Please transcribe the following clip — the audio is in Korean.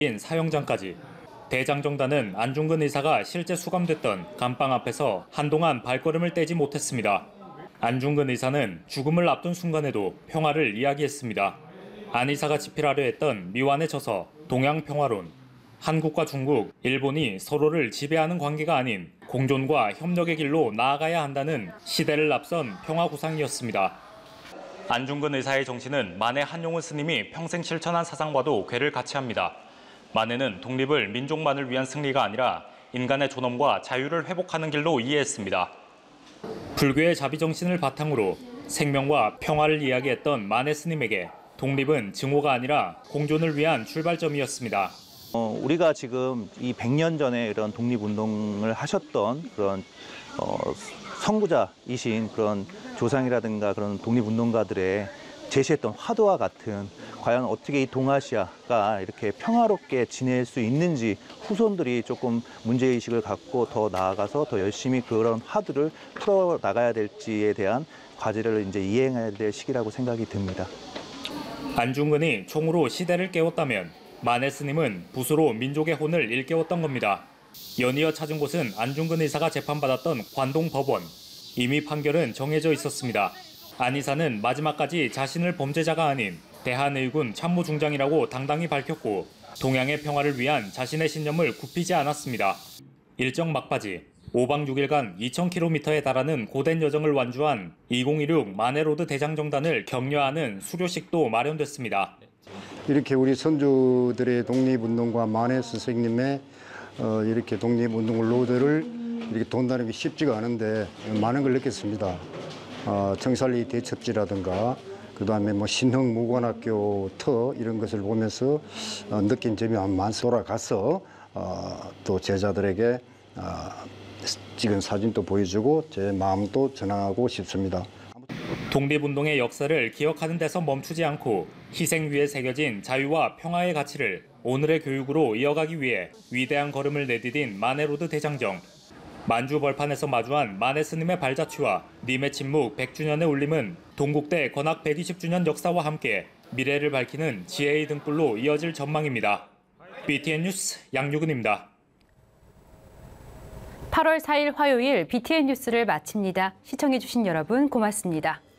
인 사형장까지 대장정단은 안중근 의사가 실제 수감됐던 감방 앞에서 한동안 발걸음을 떼지 못했습니다. 안중근 의사는 죽음을 앞둔 순간에도 평화를 이야기했습니다. 안 의사가 집필하려 했던 미완의 저서 동양평화론, 한국과 중국, 일본이 서로를 지배하는 관계가 아닌 공존과 협력의 길로 나아가야 한다는 시대를 앞선 평화구상이었습니다. 안중근 의사의 정신은 만해 한용운 스님이 평생 실천한 사상과도 궤를 같이 합니다. 만해는 독립을 민족만을 위한 승리가 아니라 인간의 존엄과 자유를 회복하는 길로 이해했습니다. 불교의 자비정신을 바탕으로 생명과 평화를 이야기했던 만해 스님에게 독립은 증오가 아니라 공존을 위한 출발점이었습니다. 우리가 지금 이 100년 전에 이런 독립운동을 하셨던 그런 선구자이신 그런 조상이라든가 그런 독립운동가들의 제시했던 화두와 같은 과연 어떻게 이 동아시아가 이렇게 평화롭게 지낼 수 있는지 후손들이 조금 문제의식을 갖고 더 나아가서 더 열심히 그런 화두를 풀어나가야 될지에 대한 과제를 이제 이행해야 될 시기라고 생각이 듭니다. 안중근이 총으로 시대를 깨웠다면 만해 스님은 붓으로 민족의 혼을 일깨웠던 겁니다. 연이어 찾은 곳은 안중근 의사가 재판받았던 관동법원. 이미 판결은 정해져 있었습니다. 안 의사는 마지막까지 자신을 범죄자가 아닌 대한의군 참모중장이라고 당당히 밝혔고 동양의 평화를 위한 자신의 신념을 굽히지 않았습니다. 일정 막바지 5박 6일간 2,000km에 달하는 고된 여정을 완주한 2016 만해로드 대장정단을 격려하는 수료식도 마련됐습니다. 이렇게 우리 선조들의 독립운동과 만해 선생님의 이렇게 독립운동 로드를 이렇게 돈다는 게 쉽지가 않은데 많은 걸 느꼈습니다. 청살리 대첩지라든가 그다음에 뭐 신흥 무관학교 터 이런 것을 보면서 느낀 점이 많습니다. 돌아가서 또 제자들에게 찍은 사진도 보여주고 제 마음도 전하고 싶습니다. 독립운동의 역사를 기억하는 데서 멈추지 않고 희생 위에 새겨진 자유와 평화의 가치를 오늘의 교육으로 이어가기 위해 위대한 걸음을 내디딘 만해로드 대장정. 만주 벌판에서 마주한 만해 스님의 발자취와 님의 침묵 100주년의 울림은 동국대 건학 120주년 역사와 함께 미래를 밝히는 지혜의 등불로 이어질 전망입니다. BTN 뉴스 양유근입니다. 8월 4일 화요일 BTN 뉴스를 마칩니다. 시청해주신 여러분 고맙습니다.